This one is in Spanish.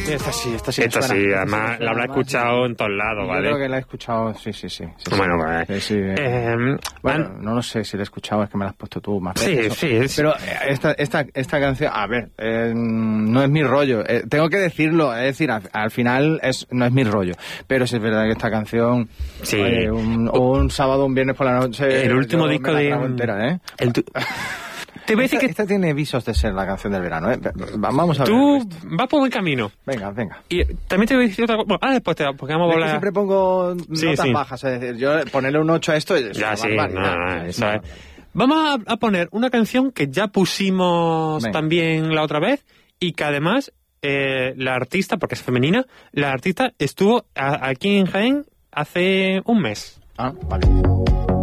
esta sí. Esta sí, además la habrá escuchado en todos lados, ¿vale? Yo creo que la he escuchado, sí. Bueno, pues... Sí. Bueno, no lo sé si la he escuchado, es que me la has puesto tú más veces. Sí. Pero esta canción, a ver, no es mi rollo. Tengo que decirlo, es decir, al final no es mi rollo. Pero sí es verdad que esta canción, sí. un sábado, un viernes por la noche... El último disco de... entera, ¿eh? Te voy a decir que esta tiene visos de ser la canción del verano, ¿eh? Vamos a ver. Tú vas por buen camino. Venga. Y también te voy a decir otra cosa. Bueno, después porque vamos a hablar... Yo siempre pongo notas bajas, es decir, yo ponerle un 8 a esto es ya, sí, eso es. Vamos a poner una canción que ya pusimos también la otra vez y que además la artista, porque es femenina, la artista estuvo aquí en Jaén hace un mes. Ah, vale.